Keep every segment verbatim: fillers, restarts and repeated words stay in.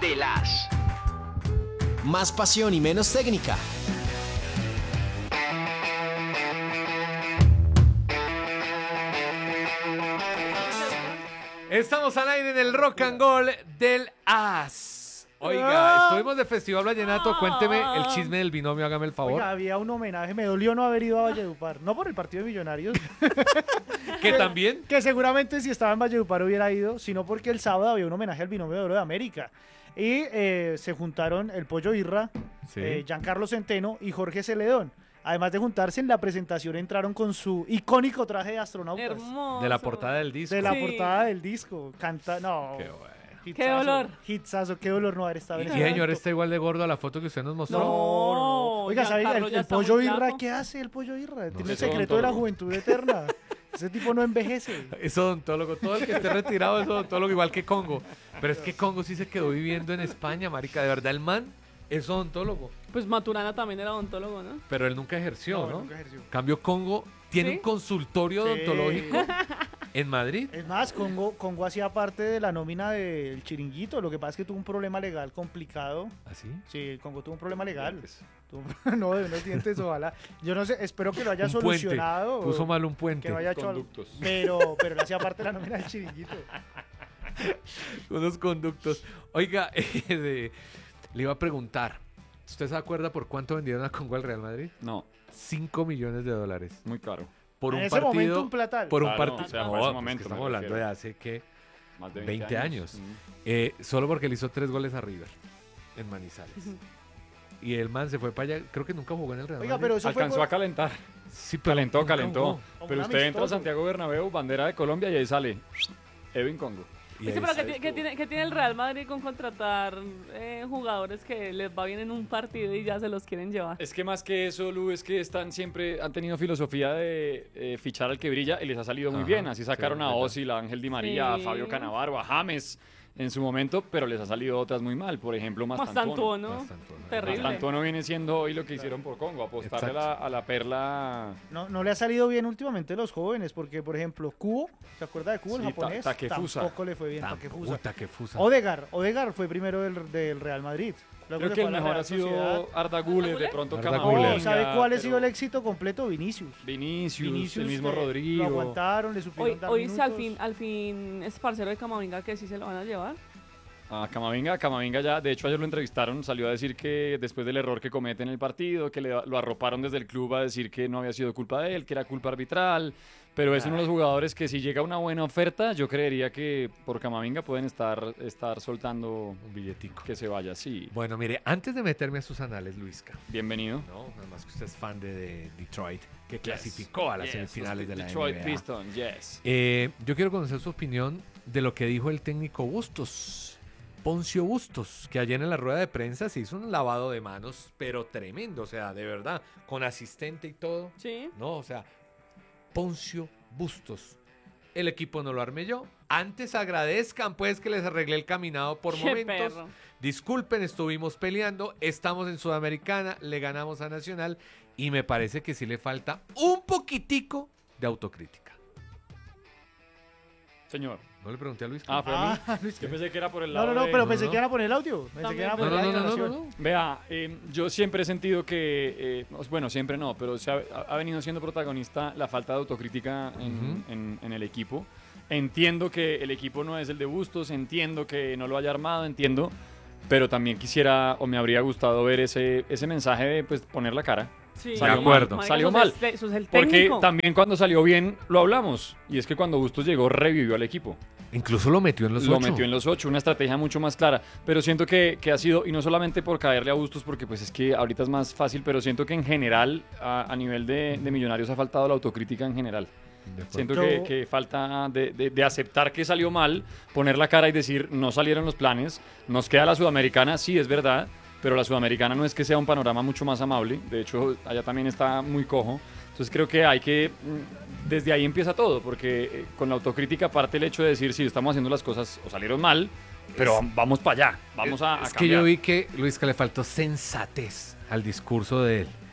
de las. Más pasión y menos técnica. Estamos al aire en el Rock and Roll del As. Oiga, estuvimos de Festival Vallenato. Cuénteme el chisme del binomio, hágame el favor. Oiga, había un homenaje, me dolió no haber ido a Valledupar, no por el partido de Millonarios, ¿Que también? que seguramente si estaba en Valledupar hubiera ido, sino porque el sábado había un homenaje al binomio de oro de América. Y eh, se juntaron el Pollo Irra, Sí. eh, Giancarlo Centeno y Jorge Celedón. Además de juntarse, en la presentación entraron con su icónico traje de astronautas. Hermoso. De la portada del disco. De la Sí. portada del disco. Canta, no. Qué bueno. Hitsazo, Qué dolor. Hitsazo, qué dolor no haber estado ¿Y en qué ese señor evento. está igual de gordo a la foto que usted nos mostró? No, no, no. Oiga, ¿sabe Giancarlo el, ya el está Pollo muy Irra? flaco. ¿Qué hace el Pollo Irra? Tiene el sé. secreto de la Odontólogo. juventud eterna. Ese tipo no envejece. Es odontólogo. Todo el que esté retirado es odontólogo, igual que Congo. Pero es que Congo sí se quedó viviendo en España, marica. De verdad, el man es odontólogo. Pues Maturana también era odontólogo, ¿no? Pero él nunca ejerció, ¿no? nunca ejerció. Cambio Congo tiene ¿Sí? un consultorio Sí. odontológico en Madrid. Es más, Congo, Congo hacía parte de la nómina del Chiringuito. Lo que pasa es que tuvo un problema legal complicado. ¿Así? Sí, Congo tuvo un problema legal. Tuvo- no, de unos dientes, ojalá. Yo no sé, espero que lo haya Un puente. solucionado. o Puso mal un puente. Que no haya hecho algo. Conductos. Pero, pero él hacía parte de la nómina del Chiringuito. Unos conductos. Oiga, eh, de- le iba a preguntar. ¿Usted se acuerda por cuánto vendieron a Congo al Real Madrid? No, cinco millones de dólares. muy caro. Por en un ese partido. momento un platal. Por un Claro, partido. o sea, No, por ese pues momento que me estamos hablando refiero. de hace que Más de veinte años. Mm. Eh, solo porque le hizo tres goles a River en Manizales. Y el man se fue para allá. Creo que nunca jugó en el Real Oiga, Madrid. pero eso fue Alcanzó por- a calentar. Sí, pero Calentó, nunca calentó. jugó. Como Pero un usted entra a amistoso. Santiago Bernabéu, bandera de Colombia, y ahí sale Edwin Congo. Y Viste, ahí pero está. ¿qué, ti- qué tiene, qué tiene el Real Madrid con contratar eh, jugadores que les va bien en un partido y ya se los quieren llevar? Es que más que eso, Lu, es que están siempre, han tenido filosofía de eh, fichar al que brilla y les ha salido muy Ajá, bien. Así sí, sacaron a verdad. Ozil, a Ángel Di María, Sí. a Fabio Cannavaro, a James en su momento, pero les ha salido otras muy mal. Por ejemplo, Mastantuono. Mastantuono. Mastantuono. Terrible. Mastantuono viene siendo hoy lo que hicieron por Congo, apostarle a la, a la perla. No, no le ha salido bien últimamente a los jóvenes, porque, por ejemplo, Kubo, ¿se acuerda de Kubo, el Sí, Ta- japonés? Takefusa. Tampoco le fue bien, Takefusa. Puta, que fusa. Odegar, Odegar fue primero del, del Real Madrid. Luego Creo se que fue el a la mejor Real ha sido Sociedad. Arda Güler, de pronto Arda Camavinga. Güler. No, ¿sabe cuál ha sido el pero éxito completo? Vinicius. Vinicius, el mismo que Rodrigo. Lo aguantaron, le supieron Hoy, dar hoy sí, al minutos. fin, al fin es parcero de Camavinga que sí se lo van a llevar. A Camavinga, Camavinga ya, de hecho ayer lo entrevistaron, salió a decir que después del error que comete en el partido, que le, lo arroparon desde el club a decir que no había sido culpa de él, que era culpa arbitral, pero es uno de los jugadores que si llega una buena oferta, yo creería que por Camavinga pueden estar, estar soltando Un billetico. que se vaya, sí. Bueno, mire, antes de meterme a sus anales, Luisca, Bienvenido. no, además que usted es fan de, de Detroit, que clasificó a las Yes, semifinales de los la Detroit N B A. Pistons, yes. Eh, yo quiero conocer su opinión de lo que dijo el técnico Bustos, Poncio Bustos, que ayer en la rueda de prensa se hizo un lavado de manos, pero tremendo, o sea, de verdad, con asistente y todo, Sí. ¿no? O sea, Poncio Bustos. El equipo no lo armé yo. Antes agradezcan, pues, que les arreglé el caminado por Qué momentos. perro. Disculpen, estuvimos peleando, estamos en Sudamericana, le ganamos a Nacional y me parece que sí le falta un poquitico de autocrítica. Señor. No le pregunté a Luis. Ah, fue a mí. Ah, Luis, Yo pensé que era por el no, lado no, no, de- pero No, pensé no. que iban a poner el audio. Pensé También. que iban a no, poner no, la no, no, no, declaración. no. Vea, eh, yo siempre he sentido que, eh, bueno, siempre no, pero se ha, ha venido siendo protagonista la falta de autocrítica en, Ujú. en- en el equipo. Entiendo que el equipo no es el de Bustos, entiendo que no lo haya armado, entiendo, pero también quisiera o me habría gustado ver ese, ese mensaje de pues, poner la cara. Sí. Salió De acuerdo. Marica, Salió eso mal. es el- Eso es el Porque técnico. también cuando salió bien lo hablamos, y es que cuando Bustos llegó revivió al equipo. Incluso lo metió en los Lo ocho. metió en los ocho, una estrategia mucho más clara. Pero siento que, que ha sido, y no solamente por caerle a Bustos, porque pues es que ahorita es más fácil, pero siento que en general, a, a nivel de, de Millonarios, ha faltado la autocrítica en general. De acuerdo. Siento Yo- que, que falta de, de- de aceptar que salió mal, poner la cara y decir, no salieron los planes, nos queda la Sudamericana, sí, es verdad, pero la Sudamericana no es que sea un panorama mucho más amable, de hecho, allá también está muy cojo. Entonces creo que hay que, mm, desde ahí empieza todo, porque eh, con la autocrítica parte el hecho de decir, sí, estamos haciendo las cosas o salieron mal, pero Es- vamos para allá, vamos a, a Es que cambiar. yo vi que, Luis, que le faltó sensatez al discurso de él.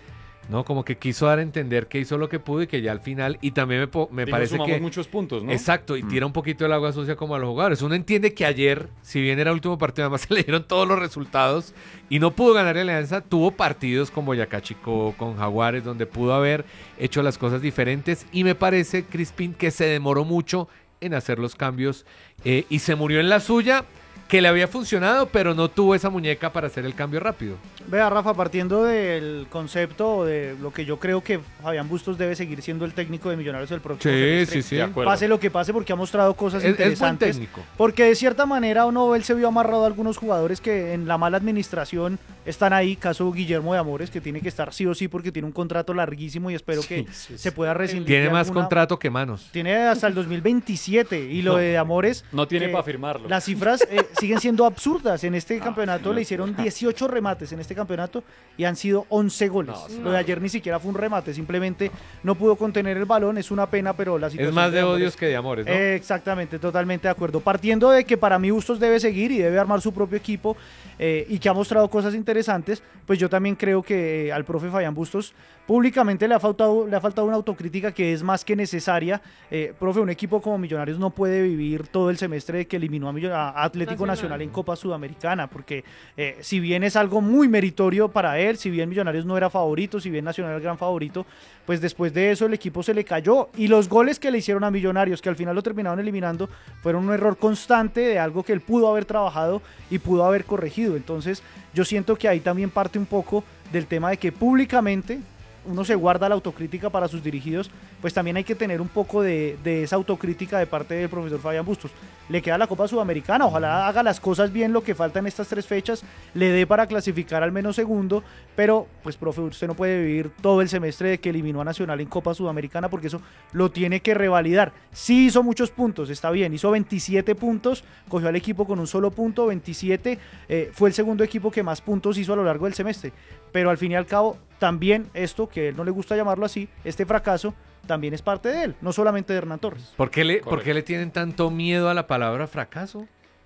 ¿no? Como que quiso dar a entender que hizo lo que pudo y que ya al final, y también me, po- me Dijo, parece sumamos que... muchos puntos, ¿no? Exacto, y Mm. tira un poquito el agua sucia como a los jugadores. Uno entiende que ayer, si bien era el último partido, además se le dieron todos los resultados y no pudo ganar la Alianza, tuvo partidos con Boyacá Chico, con Jaguares, donde pudo haber hecho las cosas diferentes y me parece, Crispín, que se demoró mucho en hacer los cambios eh, y se murió en la suya, que le había funcionado, pero no tuvo esa muñeca para hacer el cambio rápido. Vea, Rafa, partiendo del concepto o de lo que yo creo que Fabián Bustos debe seguir siendo el técnico de Millonarios del próximo semestre. sí, De acuerdo. Pase lo que pase, porque ha mostrado cosas Es, es buen interesantes. técnico. Porque de cierta manera uno él se vio amarrado a algunos jugadores que en la mala administración están ahí, caso Guillermo de Amores, que tiene que estar sí o sí porque tiene un contrato larguísimo y espero que sí, se pueda rescindir. Tiene de más alguna- contrato que manos. Tiene hasta el dos mil veintisiete y lo No, de Amores... No tiene que para firmarlo. Las cifras eh, siguen siendo absurdas. En este Ah, campeonato sí, le hicieron dieciocho remates en este campeonato y han sido once goles. No, sí. Lo de ayer ni siquiera fue un remate, simplemente no pudo contener el balón. Es una pena, pero la situación Es más de Amores- odios que de amores, ¿no? Eh, exactamente, totalmente de acuerdo. Partiendo de que para mí Bustos debe seguir y debe armar su propio equipo eh, y que ha mostrado cosas interesantes, pues yo también creo que eh, al profe Fabián Bustos públicamente le ha faltado, le ha faltado una autocrítica que es más que necesaria. Eh, profe, un equipo como Millonarios no puede vivir todo el semestre de que eliminó a, Millo- a Atlético Nacional. Nacional. en Copa Sudamericana, porque eh, si bien es algo muy meritorio para él, si bien Millonarios no era favorito, si bien Nacional era el gran favorito, pues después de eso el equipo se le cayó y los goles que le hicieron a Millonarios, que al final lo terminaron eliminando, fueron un error constante de algo que él pudo haber trabajado y pudo haber corregido. Entonces yo siento que ahí también parte un poco del tema de que públicamente uno se guarda la autocrítica para sus dirigidos, pues también hay que tener un poco de, de esa autocrítica de parte del profesor Fabián Bustos. Le queda la Copa Sudamericana, ojalá haga las cosas bien, lo que falta en estas tres fechas, le dé para clasificar al menos segundo, pero pues profe, usted no puede vivir todo el semestre de que eliminó a Nacional en Copa Sudamericana, porque eso lo tiene que revalidar. Sí hizo muchos puntos, está bien, hizo veintisiete puntos, cogió al equipo con un solo punto, veintisiete, eh, fue el segundo equipo que más puntos hizo a lo largo del semestre, pero al fin y al cabo también esto, que a él no le gusta llamarlo así, este fracaso también es parte de él, no solamente de Hernán Torres. ¿Por qué, le, ¿Por Correcto. qué le tienen tanto miedo a la palabra fracaso?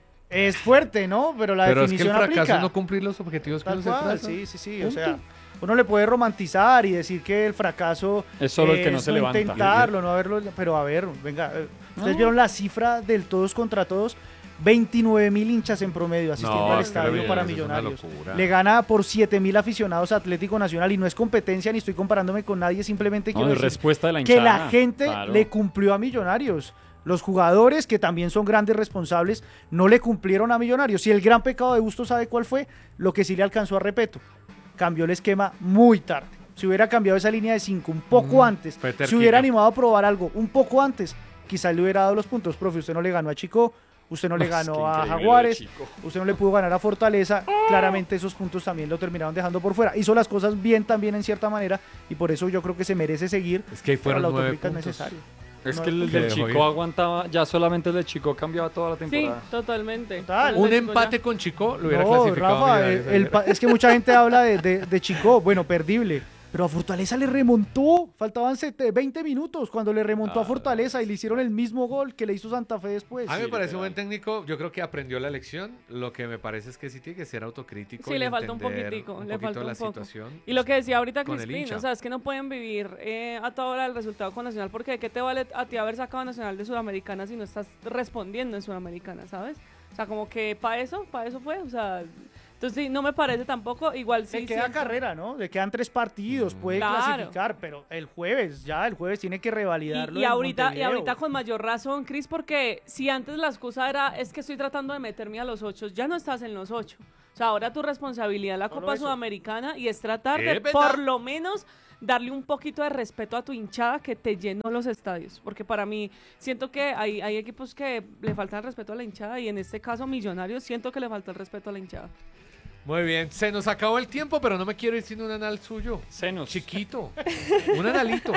Es fuerte, ¿no? Pero la Pero es que el definición fracaso aplica. es no cumplir los objetivos que Tal uno se cual, traza. sí, sí, sí, o Punto. sea, uno le puede romantizar y decir que el fracaso Es solo el que no se levanta. intentarlo, no haberlo, pero a ver, venga, eh, ustedes No. vieron la cifra del todos contra todos, veintinueve mil hinchas en promedio asistiendo No, al es que la estadio vida para es una Millonarios. locura. Le gana por siete mil aficionados a Atlético Nacional y no es competencia ni estoy comparándome con nadie, simplemente No, quiero es decir respuesta de la que hinchada. la gente Claro. le cumplió a Millonarios. Los jugadores, que también son grandes responsables, no le cumplieron a Millonarios. Y el gran pecado de Bustos, ¿sabe cuál fue? Lo que sí le alcanzó a Repeto. Cambió el esquema muy tarde. Si hubiera cambiado esa línea de cinco un poco Mm, antes, fue si terquillo. hubiera animado a probar algo un poco antes, quizás le hubiera dado los puntos. Profe, usted no le ganó a Chico, usted no le Es ganó que a increíble lo de Jaguares, Chico. usted no le pudo ganar a Fortaleza. Claramente esos puntos también lo terminaron dejando por fuera. Hizo las cosas bien también en cierta manera y por eso yo creo que se merece seguir. Es que ahí Pero fueron la nueve autocrítica es puntos. necesaria. Es No, que el que del dejó Chico ir. aguantaba, ya solamente el del Chico cambiaba toda la Sí, temporada. totalmente. Total. Con Un el Chico empate ya. con Chico lo hubiera No, clasificado. a Rafa, Millonarios el- el ayer. pa- es que mucha gente habla de, de, de Chico, bueno, perdible. Pero a Fortaleza le remontó. Faltaban sete- veinte minutos cuando le remontó a Ah, Fortaleza y le hicieron el mismo gol que le hizo Santa Fe después. A mí me Sí, parece un buen literal. técnico. Yo creo que aprendió la lección. Lo que me parece es que sí tiene que ser autocrítico. Sí, y le falta un entender poquitico, un le poquito falta la un poco. situación. Y lo que decía ahorita con el Crispín, hincha. o sea, es que no pueden vivir eh, a toda hora el resultado con Nacional, porque ¿de qué te vale a ti haber sacado a Nacional de Sudamericana si no estás respondiendo en Sudamericana, ¿sabes? O sea, como que para eso, para eso fue, o sea, entonces sí, no me parece tampoco, igual sí. Le queda siento- carrera, ¿no? Le quedan tres partidos, puede Claro. clasificar, pero el jueves, ya el jueves tiene que revalidarlo. Y, y en ahorita, y Montevideo. ahorita con mayor razón, Cris, porque si antes la excusa era es que estoy tratando de meterme a los ocho, ya no estás en los ocho. O sea, ahora tu responsabilidad es la Solo Copa eso. Sudamericana y es tratar de Es verdad. por lo menos darle un poquito de respeto a tu hinchada que te llenó los estadios. Porque para mí siento que hay, hay equipos que le falta el respeto a la hinchada y en este caso Millonarios siento que le falta el respeto a la hinchada. Muy bien. Se nos acabó el tiempo, pero no me quiero ir sin un anal suyo. Senos. Chiquito. Un analito.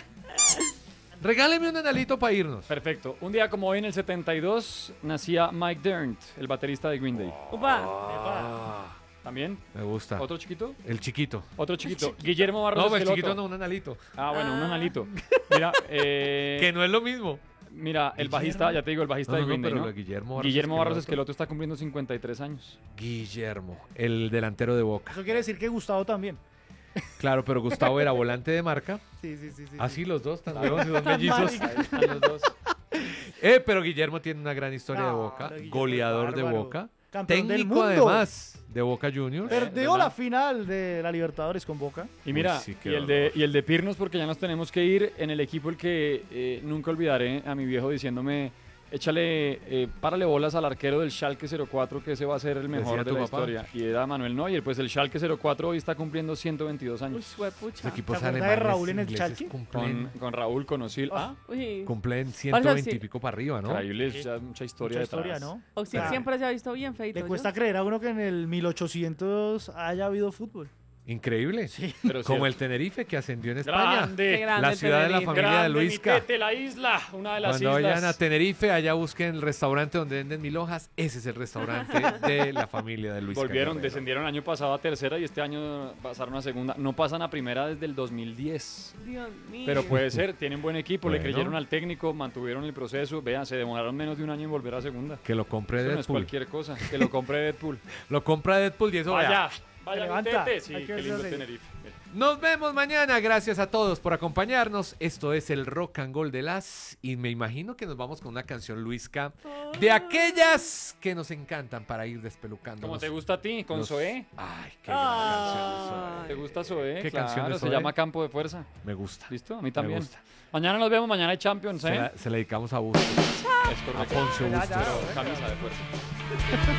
Regáleme un analito para irnos. Perfecto. Un día como hoy en el setenta y dos nacía Mike Dirnt, el baterista de Green Day. Upa, Ah, ¿También? me gusta. ¿Otro chiquito? El chiquito. Otro chiquito. Guillermo Barros No, el Esqueloto. chiquito no, un analito. Ah, bueno, un Ah. analito. Mira, eh, Que no es lo mismo. mira, el Guillermo. bajista, ya te digo, el bajista No, de no, Green no, Day, pero ¿no? lo de Guillermo Barros Guillermo Barros Esqueloto. Esqueloto está cumpliendo cincuenta y tres años. Guillermo, el delantero de Boca. Eso quiere decir que Gustavo también. Claro, pero Gustavo era volante de marca. Sí, sí, sí. sí, Así sí. los dos, tan huevos y dos Tan mellizos. marica. Ahí están los dos. Eh, pero Guillermo tiene una gran historia de No, Boca, Guillermo goleador es de bárbaro. Boca, Campeón del técnico mundo. además de Boca Juniors. Perdió ¿verdad? la final de la Libertadores con Boca. Y mira, Uy, sí, qué y, el de, dolor. y el de Pirnos, porque ya nos tenemos que ir, en el equipo el que eh, nunca olvidaré a mi viejo diciéndome, échale, eh, párale bolas al arquero del Schalke cero cuatro, que ese va a ser el ¿Decía mejor de tu la papá? historia. Y era Manuel Neuer, pues el Schalke cero cuatro hoy está cumpliendo ciento veintidós Uy, años. huepucha. Los equipos ¿Te acuerdas de alemanes, Raúl en el ingleses Schalke? Con, cumplen, con Raúl, con Osil. Ah, Uy. cumplen ciento veinte sí. y pico para arriba, ¿no? increíble, es ya mucha historia Mucha detrás. historia, ¿no? Oxil Ah. siempre se ha visto bien feito. Le ¿yo? cuesta creer a uno que en el mil ochocientos haya habido fútbol. Increíble. Sí. Pero Como cierto. el Tenerife que ascendió en España. Grande. Qué grande La el ciudad de la Tenerife. familia de Grande, Luisca. mi Tete, la isla, una de las Cuando islas. vayan a Tenerife, allá busquen el restaurante donde venden mil hojas. Ese es el restaurante de la familia de Luis Volvieron, Guerrero. descendieron el año pasado a tercera y este año pasaron a segunda. No pasan a primera desde el dos mil diez. Dios mío. Pero puede ser, tienen buen equipo, le Bueno. creyeron al técnico, mantuvieron el proceso. Vean, se demoraron menos de un año en volver a segunda. Que lo compre Eso no es Deadpool. cualquier cosa. Que lo compre Deadpool. Lo compra Deadpool y eso vaya. Vaya, vaya, mi levanta. Tete. Sí, Hay que qué lindo hacerle. Tenerife. Mira. Nos vemos mañana. Gracias a todos por acompañarnos. Esto es el Rock and Gold de las. Y me imagino que nos vamos con una canción Luisca de aquellas que nos encantan para ir despelucando. ¿Cómo te gusta a ti? ¿Con Zoé? Ay, qué gran Ay. canción ¿Te gusta Zoé? ¿Qué Claro, canción de se Zoé? llama Campo de Fuerza. Zoé. Me gusta. ¿Listo? A mí también. gusta. Mañana nos vemos, mañana hay Champions, Se ¿eh? la, se la dedicamos a Bustos. Es A correcto. Poncio Ya, Bustos. ya. Pero camisa de fuerza.